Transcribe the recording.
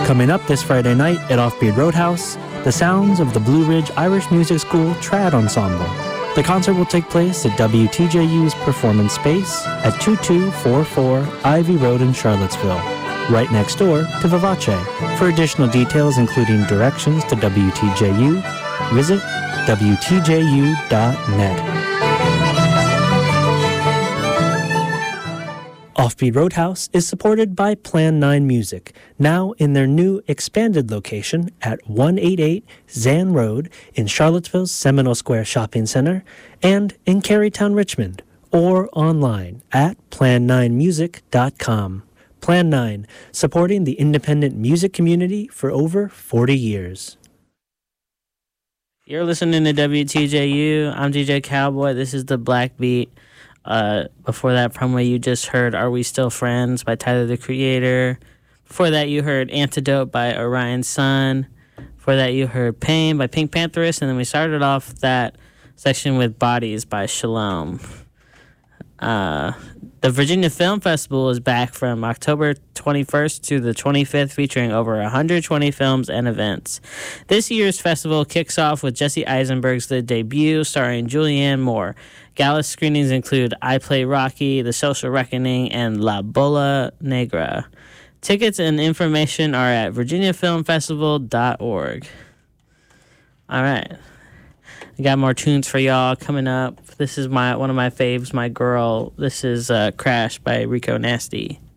Coming up this Friday night at Offbeat Roadhouse, the sounds of the Blue Ridge Irish Music School Trad Ensemble. The concert will take place at WTJU's Performance Space at 2244 Ivy Road in Charlottesville, right next door to Vivace. For additional details, including directions to WTJU, visit WTJU.net. Offbeat Roadhouse is supported by Plan 9 Music, now in their new expanded location at 188 Zan Road in Charlottesville's Seminole Square Shopping Center and in Carytown, Richmond, or online at plan9music.com. Plan 9, supporting the independent music community for over 40 years. You're listening to WTJU. I'm DJ Cowboy. This is the Black Beat. Before that promo, you just heard Are We Still Friends by Tyler, the Creator. Before that, you heard Antidote by Orion Sun. Before that, you heard Pain by Pink Pantheress. And then we started off that section with Bodies by Shalom. The Virginia Film Festival is back from October 21st to the 25th, featuring over 120 films and events. This year's festival kicks off with Jesse Eisenberg's The Debut, starring Julianne Moore. Gala screenings include I Play Rocky, The Social Reckoning, and La Bola Negra. Tickets and information are at virginiafilmfestival.org. All right. I got more tunes for y'all coming up. This is one of my faves, My Girl. This is Crash by Rico Nasty.